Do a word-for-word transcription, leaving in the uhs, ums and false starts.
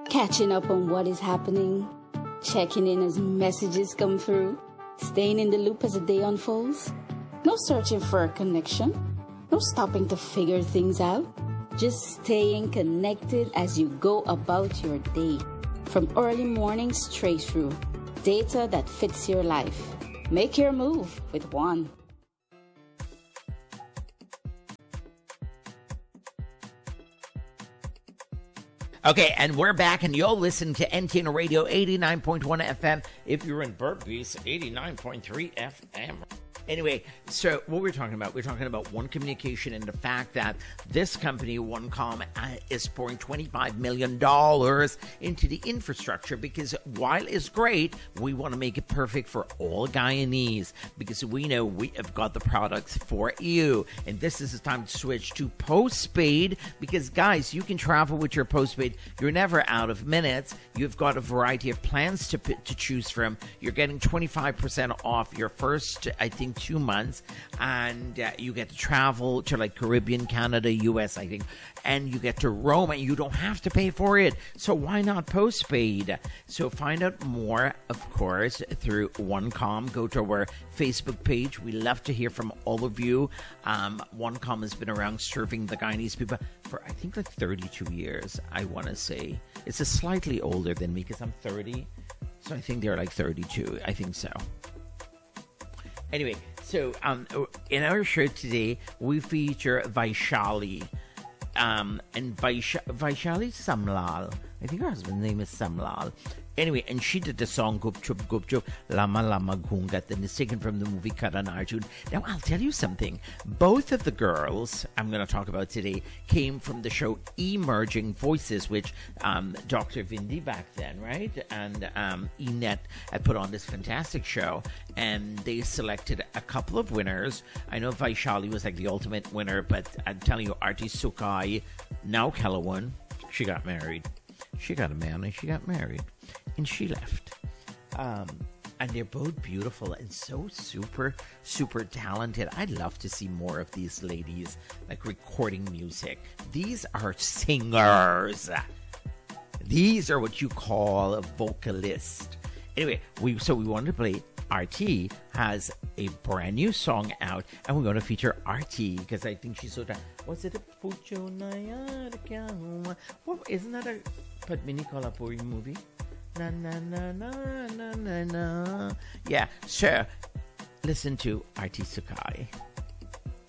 Catching up on what is happening, checking in as messages come through, staying in the loop as the day unfolds. No searching for a connection, no stopping to figure things out. Just staying connected as you go about your day. From early morning straight through. Data that fits your life. Make your move with One. Okay, and we're back, and you'll listen to N T N Radio eighty-nine point one F M. If you're in Burpees, eighty-nine point three F M. Anyway, so what we're talking about, we're talking about One Communication and the fact that this company, OneCom, uh, is pouring twenty-five million dollars into the infrastructure because while it's great, we want to make it perfect for all Guyanese because we know we have got the products for you. And this is the time to switch to postpaid because, guys, you can travel with your postpaid. You're never out of minutes. You've got a variety of plans to, to choose from. You're getting twenty-five percent off your first, I think, two months, and uh, you get to travel to like Caribbean, Canada, U S, I think, and you get to roam, and you don't have to pay for it. So why not postpaid? So find out more, of course, through OneCom. Go to our Facebook page. We love to hear from all of you. Um, OneCom has been around serving the Guyanese people for I think like thirty-two years. I want to say it's a slightly older than me because I'm thirty, so I think they're like thirty-two. I think so. Anyway, so um, in our show today, we feature Vaishali. Um, and Vaish- Vaishali Samlal. I think her husband's name is Samlal. Anyway, and she did the song Gup Chup Gup Chup Lama Lama Gungat, and it's taken from the movie Karan Arjun. Now, I'll tell you something. Both of the girls I'm going to talk about today came from the show Emerging Voices, which um, Doctor Vindi back then, right? And um, Enet had put on this fantastic show, and they selected a couple of winners. I know Vaishali was like the ultimate winner, but I'm telling you, Arti Sukai, now Kelawan, she got married. She got a man and she got married. And she left. Um, and they're both beautiful and so super, super talented. I'd love to see more of these ladies, like, recording music. These are singers. These are what you call a vocalist. Anyway, we so we wanted to play. R T has a brand new song out, and we're going to feature R T because I think she's so... Ta- Was it a Pucho Naya? What, isn't that a Padmini Kolhapuri movie? Na na na na na na na. Yeah, sure. Listen to R T Sukai.